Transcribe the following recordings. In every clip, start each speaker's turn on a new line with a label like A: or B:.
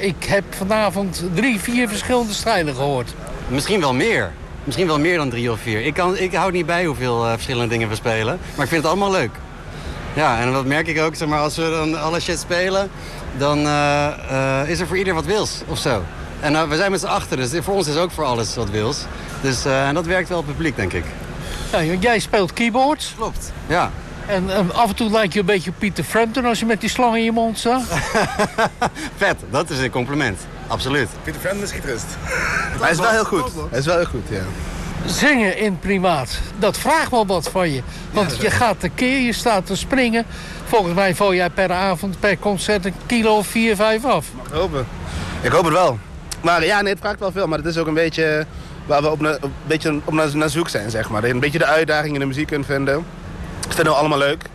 A: ik heb vanavond 3, 4 verschillende stijlen gehoord.
B: Misschien wel meer. Misschien wel meer dan 3 of 4. Ik hou niet bij hoeveel verschillende dingen we spelen. Maar ik vind het allemaal leuk. Ja, en dat merk ik ook. Zeg maar, als we dan alle shit spelen, dan is er voor ieder wat wils of zo. En we zijn met z'n achter, dus voor ons is ook voor alles wat wils. Dus en dat werkt wel op het publiek, denk ik.
A: Ja, want jij speelt keyboards.
B: Klopt, ja.
A: En af en toe lijkt je een beetje op Peter Frampton als je met die slang in je mond staat.
B: Vet, dat is een compliment. Absoluut.
C: Peter Frampton is gitarist. Hij is wel heel goed. Hij is wel heel goed, ja.
A: Zingen in primaat, dat vraagt wel wat van je. Want je gaat tekeer, je staat te springen. Volgens mij val jij per avond, per concert een kilo of 4, 5 af.
C: Mag hopen. Ik hoop het wel. Maar ja, nee, het vraagt wel veel. Maar het is ook een beetje waar we op naar zoek zijn, zeg maar. Dat je een beetje de uitdaging in de muziek kunt vinden. Ik vind het allemaal leuk.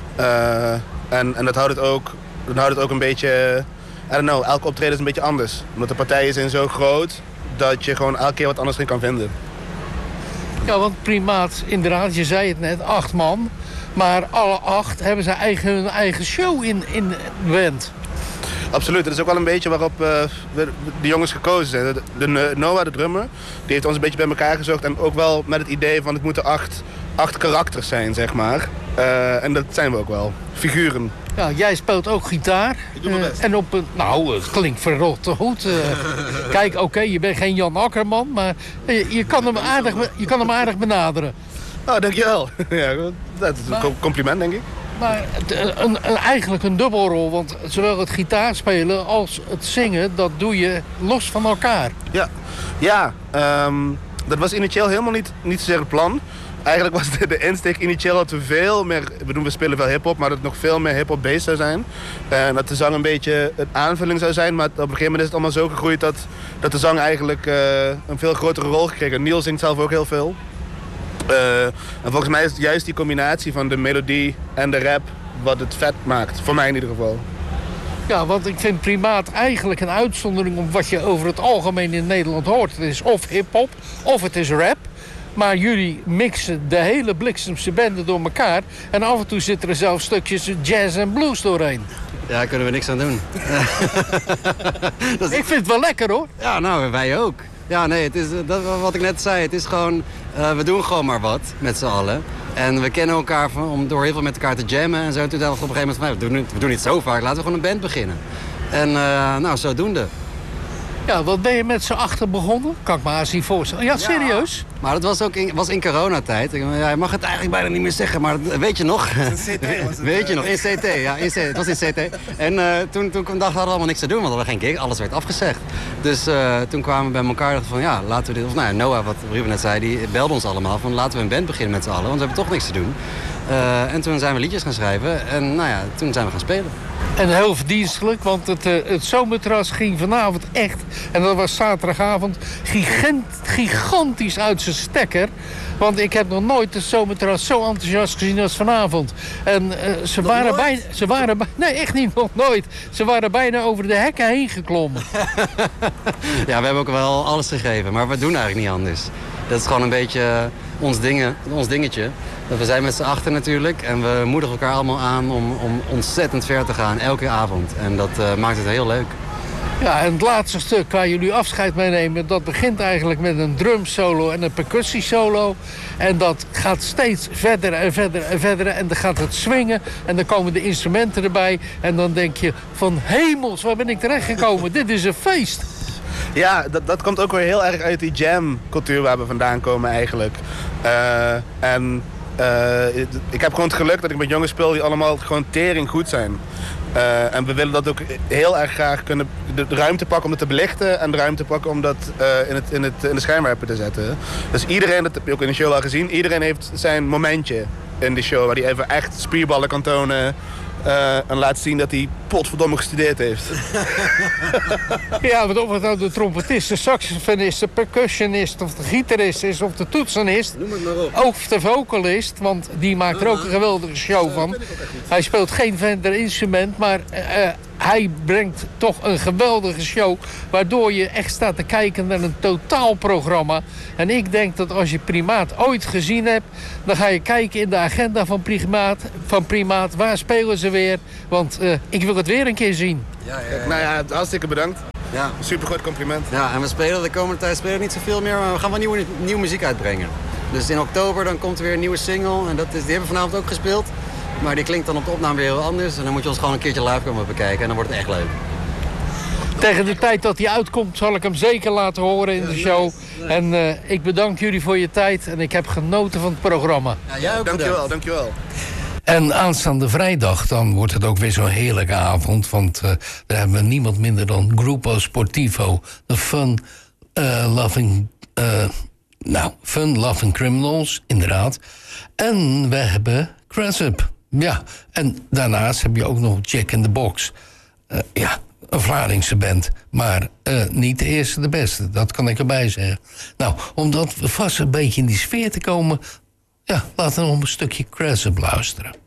C: En dat houdt het ook een beetje... I don't know, elke optreden is een beetje anders. Omdat de partijen zijn zo groot dat je gewoon elke keer wat anders in kan vinden.
A: Ja, want primaat, inderdaad, je zei het net, 8 man. Maar alle 8 hebben hun eigen show in de band.
C: Absoluut, dat is ook wel een beetje waarop de jongens gekozen zijn. Noah, de drummer, die heeft ons een beetje bij elkaar gezocht. En ook wel met het idee van het moeten 8 karakters zijn, zeg maar. En dat zijn we ook wel. Figuren.
A: Ja, jij speelt ook gitaar.
C: Ik doe mijn best.
A: En het klinkt verrot goed. Kijk, oké, je bent geen Jan Akkerman, maar je kan hem aardig benaderen.
C: Oh, dankjewel. Ja, dat is een compliment, denk ik.
A: Maar eigenlijk een dubbelrol, want zowel het gitaarspelen als het zingen, dat doe je los van elkaar.
C: Ja, dat was initieel helemaal niet zozeer het plan. Eigenlijk was de insteek initieel dat we veel meer... we spelen veel hiphop, maar dat het nog veel meer hiphop based zou zijn. En dat de zang een beetje een aanvulling zou zijn. Maar op een gegeven moment is het allemaal zo gegroeid dat de zang eigenlijk een veel grotere rol gekregen. Niels zingt zelf ook heel veel. En volgens mij is het juist die combinatie van de melodie en de rap wat het vet maakt. Voor mij in ieder geval.
A: Ja, want ik vind primaat eigenlijk een uitzondering op wat je over het algemeen in Nederland hoort. Het is of hiphop of het is rap. Maar jullie mixen de hele bliksemse bende door elkaar. En af en toe zitten er zelfs stukjes jazz en blues doorheen.
B: Ja, daar kunnen we niks aan doen.
A: Ik vind het wel lekker, hoor.
B: Ja, nou, wij ook. Ja, nee, het is wat ik net zei. Het is gewoon, we doen gewoon maar wat met z'n allen. En we kennen elkaar om door heel veel met elkaar te jammen. En zo toen dacht ik op een gegeven moment van, we doen niet zo vaak. Laten we gewoon een band beginnen. En nou, zodoende.
A: Ja, wat ben je met z'n achter begonnen? Kan ik me haast niet voorstellen. Ja, serieus?
B: Ja, maar dat was in coronatijd. Ja, je mag het eigenlijk bijna niet meer zeggen, maar weet je nog?
C: In CT was het.
B: Weet je nog, in CT. Ja, het was in CT. En toen hadden we allemaal niks te doen, want we hadden geen gig. Alles werd afgezegd. Dus toen kwamen we bij elkaar en dachten van, ja, laten we dit... Of nou, Noah, wat Ruben net zei, die belde ons allemaal van, laten we een band beginnen met z'n allen, want we hebben toch niks te doen. En toen zijn we liedjes gaan schrijven en nou ja, toen zijn we gaan spelen.
A: En heel verdienstelijk, want het zomerterras ging vanavond echt... en dat was zaterdagavond gigantisch uit zijn stekker. Want ik heb nog nooit het zomerterras zo enthousiast gezien als vanavond. En nee, echt niet, nog nooit. Ze waren bijna over de hekken heen geklommen.
B: Ja, we hebben ook wel alles gegeven, maar we doen eigenlijk niet anders. Dat is gewoon een beetje ons dingetje. We zijn met z'n achter natuurlijk en we moedigen elkaar allemaal aan om ontzettend ver te gaan, elke avond. En dat maakt het heel leuk.
A: Ja, en het laatste stuk waar jullie afscheid mee nemen, dat begint eigenlijk met een drumsolo en een percussiesolo. En dat gaat steeds verder en verder en verder. En dan gaat het swingen en dan komen de instrumenten erbij. En dan denk je van hemels, waar ben ik terechtgekomen? Dit is een feest.
C: Ja, dat komt ook weer heel erg uit die jam-cultuur waar we vandaan komen eigenlijk. Ik heb gewoon het geluk dat ik met jongens speel die allemaal gewoon tering goed zijn. En we willen dat ook heel erg graag kunnen de ruimte pakken om het te belichten en de ruimte pakken om dat in de schijnwerper te zetten. Dus iedereen, dat heb je ook in de show al gezien, iedereen heeft zijn momentje in de show waar hij even echt spierballen kan tonen. En laat zien dat hij potverdomme gestudeerd heeft.
A: Ja, want of het nou de trompetist, de saxofonist, de percussionist of de gitarist is of de toetsenist.
B: Noem het maar op.
A: Of de vocalist, want die maakt er ook een geweldige show van. Hij speelt geen verder instrument, maar hij brengt toch een geweldige show. Waardoor je echt staat te kijken naar een totaalprogramma. En ik denk dat als je Primaat ooit gezien hebt, dan ga je kijken in de agenda van Primaat. Waar spelen ze weer? Want ik wil het weer een keer zien.
B: Ja.
C: Nou ja, hartstikke bedankt.
B: Ja.
C: Super groot compliment.
B: Ja, en we spelen de komende tijd niet zoveel meer, maar we gaan wel nieuwe muziek uitbrengen. Dus in oktober dan komt er weer een nieuwe single en die hebben we vanavond ook gespeeld. Maar die klinkt dan op de opname weer heel anders en dan moet je ons gewoon een keertje live komen bekijken en dan wordt het echt leuk.
A: Tegen de tijd dat hij uitkomt zal ik hem zeker laten horen in de show. En ik bedank jullie voor je tijd en ik heb genoten van het programma.
B: Ja, jij ook
C: Dankjewel.
A: En aanstaande vrijdag dan wordt het ook weer zo'n heerlijke avond. Want daar hebben we niemand minder dan Grupo Sportivo. De Fun Loving Criminals, inderdaad. En we hebben Cressup. Ja, en daarnaast heb je ook nog Jack in the Box. Een Vlaardingse band. Maar niet de eerste de beste, dat kan ik erbij zeggen. Nou, om dat vast een beetje in die sfeer te komen... ja, laten we nog een stukje Cressup luisteren.